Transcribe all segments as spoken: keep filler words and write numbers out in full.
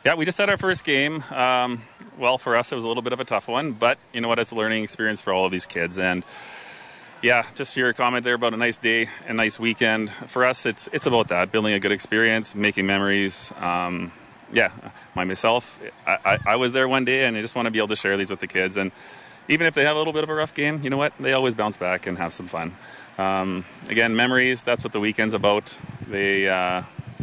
Yeah, we just had our first game. Um, well, for us, it was a little bit of a tough one, but you know what? It's a learning experience for all of these kids. And yeah, just your comment there about a nice day, a nice weekend. For us, it's it's about that, building a good experience, making memories. Um, yeah, my myself, I, I, I was there one day, and I just want to be able to share these with the kids. And even if they have a little bit of a rough game, you know what? They always bounce back and have some fun. Um, again, memories, that's what the weekend's about. They... Uh,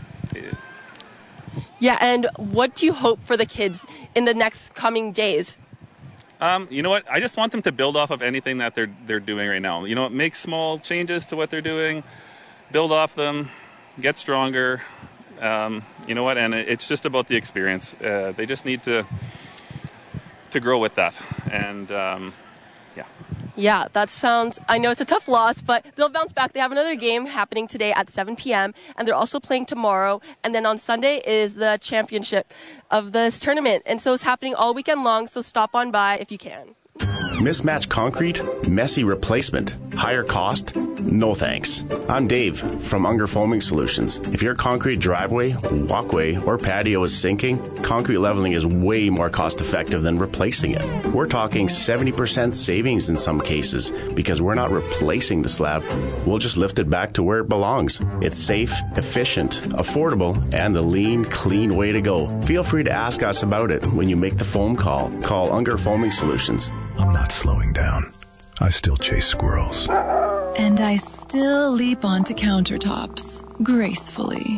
Yeah, and what do you hope for the kids in the next coming days? Um, you know what? I just want them to build off of anything that they're they're doing right now. You know, make small changes to what they're doing, build off them, get stronger. Um, you know what? And it's just about the experience. Uh, they just need to to grow with that. And um, yeah. Yeah, that sounds, I know it's a tough loss, but they'll bounce back. They have another game happening today at seven p.m., and they're also playing tomorrow. And then on Sunday is the championship of this tournament. And so it's happening all weekend long, so stop on by if you can. Mismatched concrete? Messy replacement? Higher cost? No thanks. I'm Dave from Unger Foaming Solutions. If your concrete driveway, walkway, or patio is sinking, concrete leveling is way more cost effective than replacing it. We're talking seventy percent savings in some cases because we're not replacing the slab. We'll just lift it back to where it belongs. It's safe, efficient, affordable, and the lean, clean way to go. Feel free to ask us about it when you make the foam call. Call Unger Foaming Solutions. I'm not slowing down. I still chase squirrels. And I still leap onto countertops gracefully.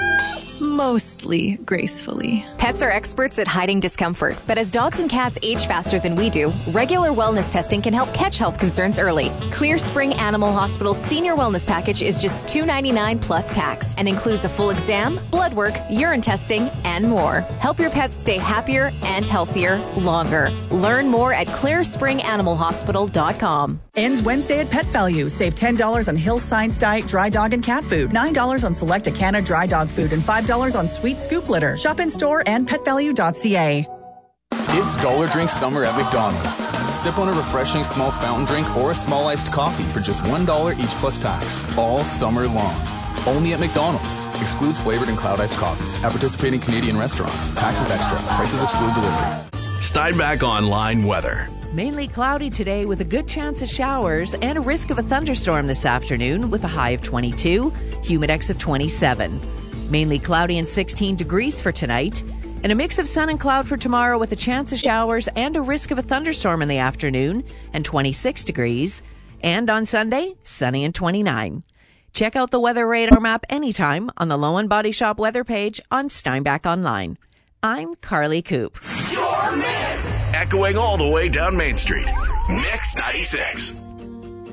Mostly gracefully. Pets are experts at hiding discomfort, but as dogs and cats age faster than we do, regular wellness testing can help catch health concerns early. Clear Spring Animal Hospital's senior wellness package is just two dollars and ninety-nine cents plus tax and includes a full exam, blood work, urine testing, and more. Help your pets stay happier and healthier longer. Learn more at clear spring animal hospital dot com. Ends Wednesday at Pet Value. Save ten dollars on Hill Science Diet dry dog and cat food, nine dollars on select Acana dry dog food, and five dollars on Sweet Scoop litter. Shop in store and pet value dot c a. It's Dollar Drink Summer at McDonald's. Sip on a refreshing small fountain drink or a small iced coffee for just one dollar each plus tax, all summer long. Only at McDonald's. Excludes flavored and cloud iced coffees. At participating Canadian restaurants. Taxes extra. Prices exclude delivery. Steinbach Online weather. Mainly cloudy today with a good chance of showers and a risk of a thunderstorm this afternoon with a high of twenty-two, humidex of twenty-seven. Mainly cloudy and sixteen degrees for tonight, and a mix of sun and cloud for tomorrow with a chance of showers and a risk of a thunderstorm in the afternoon and twenty-six degrees. And on Sunday, sunny and twenty-nine. Check out the weather radar map anytime on the Low and Body Shop weather page on Steinbach Online. I'm Carly Coop. Your Mix! Echoing all the way down Main Street. Mix ninety-six.